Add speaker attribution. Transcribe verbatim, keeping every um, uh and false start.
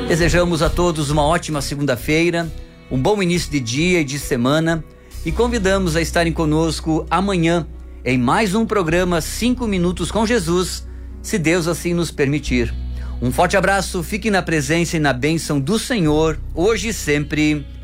Speaker 1: Desejamos a todos uma ótima segunda-feira, um bom início de dia e de semana e convidamos a estarem conosco amanhã em mais um programa Cinco Minutos com Jesus, se Deus assim nos permitir. Um forte abraço, fiquem na presença e na bênção do Senhor, hoje e sempre.